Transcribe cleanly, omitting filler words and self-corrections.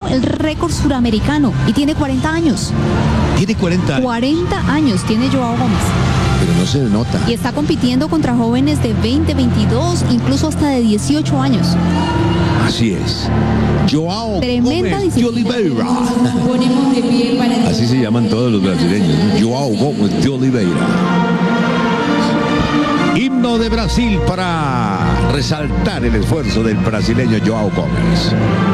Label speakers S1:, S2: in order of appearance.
S1: el récord suramericano y tiene 40 años.
S2: Tiene 40 años.
S1: 40 años tiene Joao Gómez.
S2: Pero no se nota.
S1: Y está compitiendo contra jóvenes de 20, 22, incluso hasta de 18 años.
S2: Así es. Joao
S1: Tremenda
S2: Gómez de
S1: disciplina.
S2: Oliveira. Así se llaman todos los brasileños, ¿no? Joao Gómez de Oliveira. Himno de Brasil para resaltar el esfuerzo del brasileño Joao Gómez.